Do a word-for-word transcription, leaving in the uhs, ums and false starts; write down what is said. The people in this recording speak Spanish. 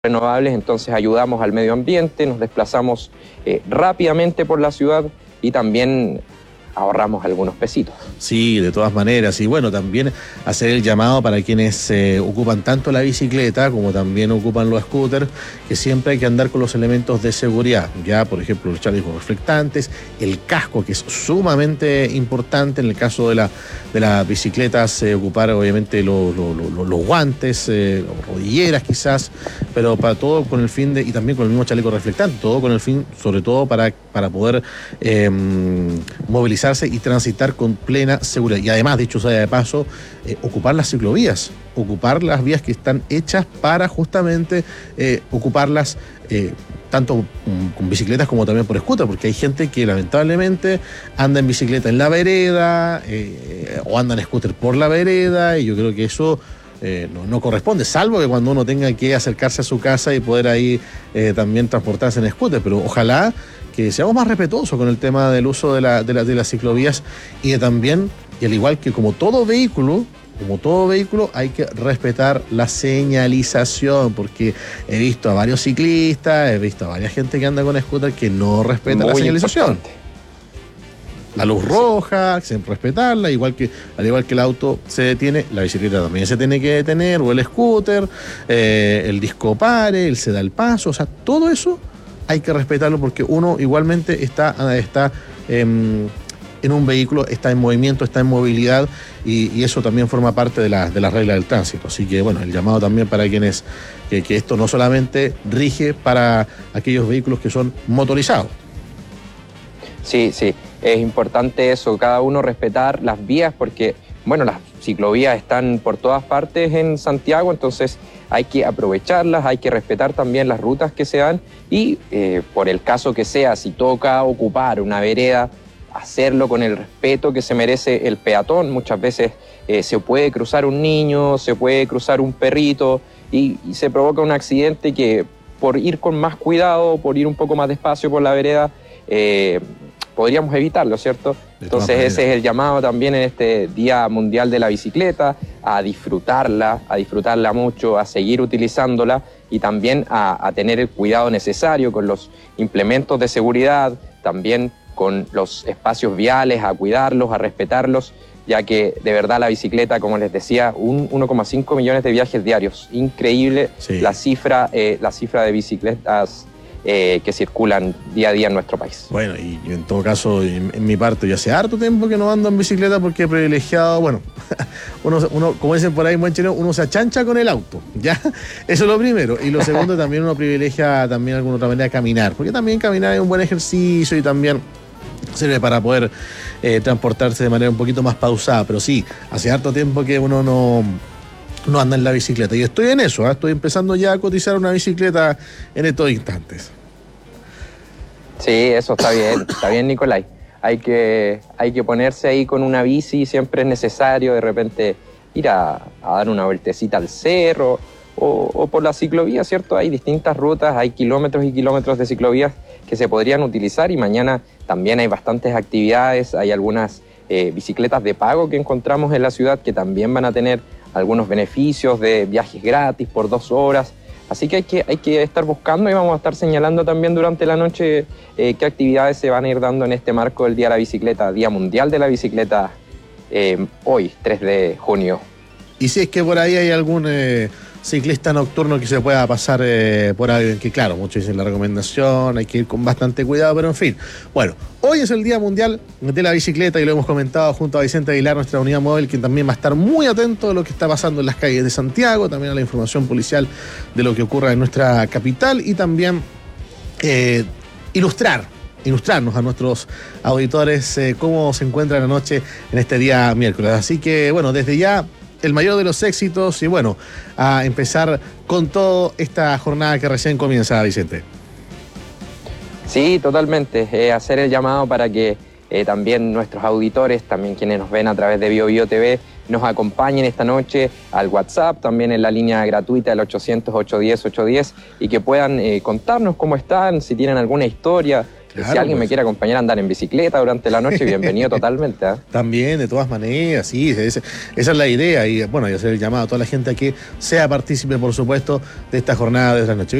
renovables, entonces ayudamos al medio ambiente, nos desplazamos eh, rápidamente por la ciudad y también ahorramos algunos pesitos. Sí, de todas maneras. Y bueno, también hacer el llamado para quienes eh, ocupan tanto la bicicleta como también ocupan los scooters, que siempre hay que andar con los elementos de seguridad. Ya, por ejemplo, los chalecos reflectantes, el casco, que es sumamente importante. En el caso de, la, de las bicicletas, eh, ocupar obviamente lo, lo, lo, los guantes, eh, rodilleras quizás, pero para todo con el fin de, y también con el mismo chaleco reflectante, todo con el fin, sobre todo para, para poder eh, movilizar y transitar con plena seguridad. Y además, dicho sea de paso, eh, ocupar las ciclovías, ocupar las vías que están hechas para justamente eh, ocuparlas eh, tanto um, con bicicletas como también por scooter, porque hay gente que lamentablemente anda en bicicleta en la vereda eh, o anda en scooter por la vereda, y yo creo que eso Eh, no, no corresponde, salvo que cuando uno tenga que acercarse a su casa y poder ahí eh, también transportarse en scooter, pero ojalá que seamos más respetuosos con el tema del uso de, la, de, la, de las ciclovías, y de también, y al igual que como todo vehículo, como todo vehículo, hay que respetar la señalización, porque he visto a varios ciclistas, he visto a varias gente que anda con scooter que no respeta la señalización. Importante. La luz roja, siempre respetarla, igual que, al igual que el auto se detiene, la bicicleta también se tiene que detener, o el scooter, eh, el disco pare, él se da el paso, o sea, todo eso hay que respetarlo, porque uno igualmente está, está eh, en un vehículo, está en movimiento, está en movilidad, y, y eso también forma parte de, la, de las reglas del tránsito. Así que bueno, el llamado también para quienes, que, que esto no solamente rige para aquellos vehículos que son motorizados. Sí, sí. Es importante eso, cada uno respetar las vías, porque, bueno, las ciclovías están por todas partes en Santiago, entonces hay que aprovecharlas, hay que respetar también las rutas que se dan y, eh, por el caso que sea, si toca ocupar una vereda, hacerlo con el respeto que se merece el peatón. Muchas veces eh, se puede cruzar un niño, se puede cruzar un perrito y, y se provoca un accidente que, por ir con más cuidado, por ir un poco más despacio por la vereda, eh, podríamos evitarlo, ¿cierto? Entonces ese es el llamado también en este Día Mundial de la Bicicleta, a disfrutarla, a disfrutarla mucho, a seguir utilizándola y también a, a tener el cuidado necesario con los implementos de seguridad, también con los espacios viales, a cuidarlos, a respetarlos, ya que de verdad la bicicleta, como les decía, un uno coma cinco millones de viajes diarios. Increíble. Sí. la, cifra, eh, la cifra de bicicletas Eh, que circulan día a día en nuestro país. Bueno, y en todo caso, en, en mi parte, yo hace harto tiempo que no ando en bicicleta, porque he privilegiado, bueno, uno, uno, como dicen por ahí en buen chileno, uno se achancha con el auto, ¿ya? Eso es lo primero. Y lo segundo, también uno privilegia también de alguna otra manera caminar, porque también caminar es un buen ejercicio y también sirve para poder eh, transportarse de manera un poquito más pausada. Pero sí, hace harto tiempo que uno no... no anda en la bicicleta, y estoy en eso, ¿eh? Estoy empezando ya a cotizar una bicicleta en estos instantes. Sí, eso está bien, está bien, Nicolai. Hay que, hay que ponerse ahí con una bici, siempre es necesario de repente ir a, a dar una vueltecita al cerro o, o por la ciclovía, ¿cierto? Hay distintas rutas, hay kilómetros y kilómetros de ciclovías que se podrían utilizar, y mañana también hay bastantes actividades, hay algunas eh, bicicletas de pago que encontramos en la ciudad que también van a tener algunos beneficios de viajes gratis por dos horas. Así que hay que, hay que estar buscando, y vamos a estar señalando también durante la noche eh, qué actividades se van a ir dando en este marco del Día de la Bicicleta, Día Mundial de la Bicicleta, eh, hoy, tres de junio. Y si es que por ahí hay algún eh, ciclista nocturno que se pueda pasar eh, por ahí, que claro, muchos dicen la recomendación, hay que ir con bastante cuidado, pero en fin. Bueno, hoy es el Día Mundial de la Bicicleta y lo hemos comentado junto a Vicente Aguilar, nuestra unidad móvil, quien también va a estar muy atento a lo que está pasando en las calles de Santiago, también a la información policial de lo que ocurra en nuestra capital, y también eh, ilustrar, ilustrarnos a nuestros auditores eh, cómo se encuentra la noche en este día miércoles. Así que bueno, desde ya, el mayor de los éxitos, y bueno, a empezar con toda esta jornada que recién comienza, Vicente. Sí, totalmente. Eh, hacer el llamado para que eh, también nuestros auditores, también quienes nos ven a través de Bio Bio T V, nos acompañen esta noche al WhatsApp, también en la línea gratuita del ochocientos, ochocientos diez, ochocientos diez, y que puedan eh, contarnos cómo están, si tienen alguna historia Claro, si alguien pues. me quiere acompañar a andar en bicicleta durante la noche, bienvenido totalmente. ¿eh? También, de todas maneras, sí, esa, esa es la idea. Y bueno, y hacer el llamado a toda la gente a que sea partícipe, por supuesto, de esta jornada de la noche.